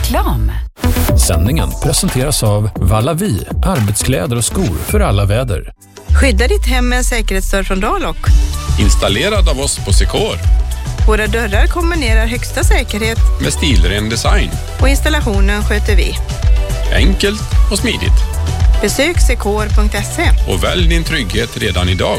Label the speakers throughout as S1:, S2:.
S1: Reklam.
S2: Sändningen presenteras av Vallavi, arbetskläder och skor för alla väder.
S3: Skydda ditt hem med en säkerhetsdörr från Dalok.
S4: Installerad av oss på Secor.
S3: Våra dörrar kombinerar högsta säkerhet
S4: med stilren design.
S3: Och installationen sköter vi.
S4: Enkelt och smidigt.
S3: Besök secor.se.
S4: Och välj din trygghet redan idag.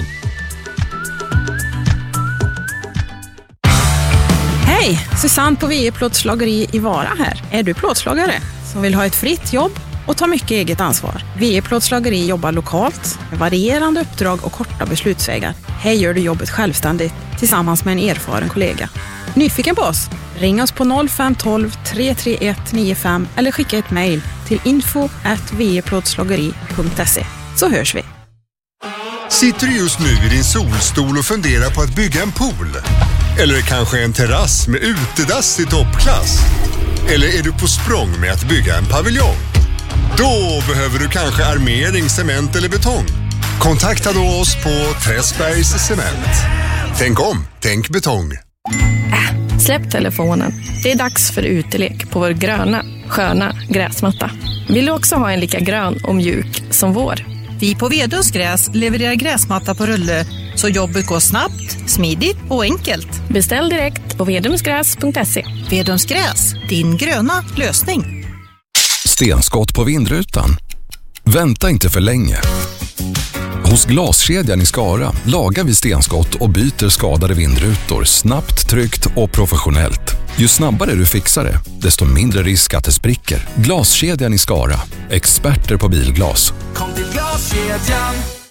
S5: Hej, Susanne på VE Plåtslageri i Vara här. Är du plåtslagare som vill ha ett fritt jobb och ta mycket eget ansvar? VE Plåtslageri jobbar lokalt med varierande uppdrag och korta beslutsvägar. Här gör du jobbet självständigt tillsammans med en erfaren kollega. Nyfiken på oss? Ring oss på 0512 331 95 eller skicka ett mejl till info@veplåtslageri.se, så hörs vi.
S6: Sitter du just nu i din solstol och funderar på att bygga en pool? Eller kanske en terrass med utedass i toppklass? Eller är du på språng med att bygga en paviljong? Då behöver du kanske armering, cement eller betong. Kontakta då oss på Träsbergs Cement. Tänk om, tänk betong.
S7: Släpp telefonen. Det är dags för utelek på vår gröna, sköna gräsmatta. Vill du också ha en lika grön och mjuk som vår?
S8: Vi på Vedums gräs levererar gräsmatta på rulle så jobbet går snabbt, smidigt och enkelt.
S7: Beställ direkt på vedomsgräs.se.
S8: Vedums gräs, din gröna lösning.
S9: Stenskott på vindrutan. Vänta inte för länge. Hos Glaskedjan i Skara lagar vi stenskott och byter skadade vindrutor snabbt, tryggt och professionellt. Ju snabbare du fixar det, desto mindre risk att det spricker. Glaskedjan i Skara. Experter på bilglas.
S10: Kom till Glaskedjan.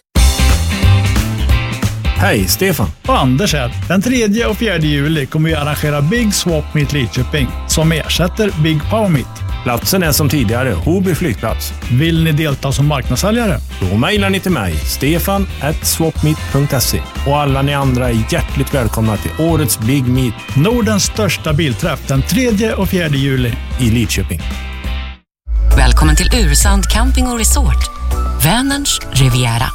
S11: Hej, Stefan och Anders här. Den 3 och 4 juli kommer vi arrangera Big Swap Meet Lidköping som ersätter Big Power Meet.
S12: Platsen är som tidigare, Hoby flygplats.
S11: Vill ni delta som marknadssäljare?
S12: Då mejlar ni till mig, stefan@swapmeet.se. Och alla ni andra är hjärtligt välkomna till årets Big Meet.
S11: Nordens största bilträff den 3 och 4 juli
S12: i Lidköping.
S1: Välkommen till Ursand Camping och Resort. Vänerns Riviera.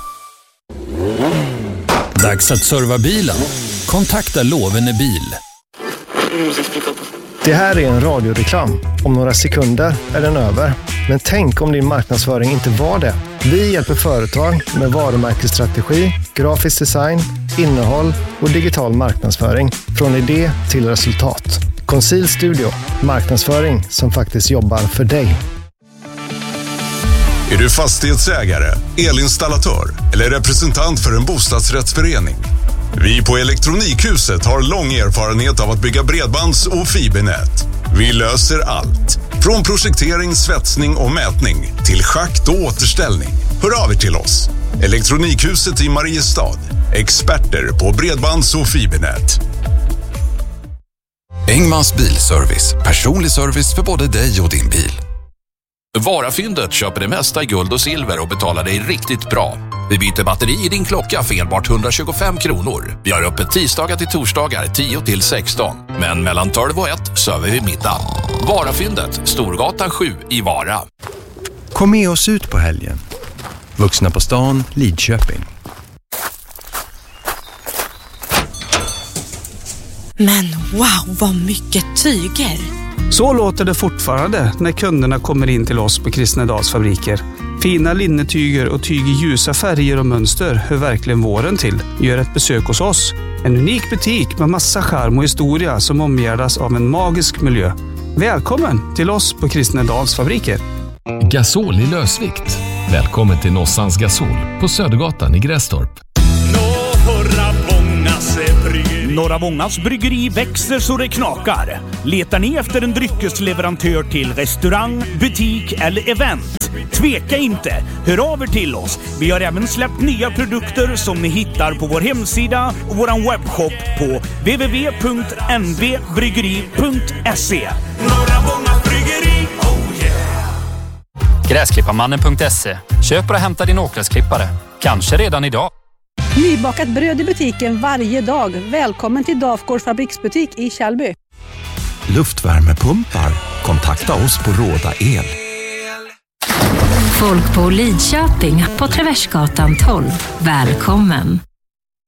S2: Dags att serva bilen. Kontakta Lovene Bil.
S13: Det här är en radioreklam. Om några sekunder är den över. Men tänk om din marknadsföring inte var det. Vi hjälper företag med varumärkesstrategi, grafisk design, innehåll och digital marknadsföring. Från idé till resultat. Conceal Studio. Marknadsföring som faktiskt jobbar för dig.
S14: Är du fastighetsägare, elinstallatör eller representant för en bostadsrättsförening? Vi på Elektronikhuset har lång erfarenhet av att bygga bredbands- och fibernät. Vi löser allt. Från projektering, svetsning och mätning till schakt och återställning. Hör av er till oss. Elektronikhuset i Mariestad. Experter på bredbands- och fibernät.
S9: Engmans bilservice. Personlig service för både dig och din bil.
S15: Varafyndet köper det mesta i guld och silver och betalar dig riktigt bra. Vi byter batteri i din klocka för enbart 125 kronor. Vi har öppet tisdagar till torsdagar 10 till 16. Men mellan 12 och 1 söver vi middag. Varafyndet, Storgatan 7 i Vara.
S16: Kom med oss ut på helgen. Vuxna på stan, Lidköping.
S17: Men wow, vad mycket tyger!
S18: Så låter det fortfarande när kunderna kommer in till oss på Kristnedals fabriker. Fina linnetyger och tyg i ljusa färger och mönster hör verkligen våren till. Gör ett besök hos oss. En unik butik med massa charm och historia som omgärdas av en magisk miljö. Välkommen till oss på Kristnedals fabriker.
S2: Gasol i lösvikt. Välkommen till Nossans Gasol på Södergatan i Grästorp.
S19: Norra Vångas bryggeri växer så det knakar. Letar ni efter en dryckesleverantör till restaurang, butik eller event? Tveka inte, hör av er till oss. Vi har även släppt nya produkter som ni hittar på vår hemsida och vår webbshop på www.nvbryggeri.se.
S10: Norra Vångas bryggeri, oh yeah!
S20: Gräsklipparmannen.se. Köp och hämta din åkgräsklippare. Kanske redan idag.
S21: Nybakat bröd i butiken varje dag. Välkommen till Dafgårds fabriksbutik i Kjellby.
S16: Luftvärmepumpar. Kontakta oss på Råda El.
S22: Folk på Lidköping på Traversgatan 12. Välkommen.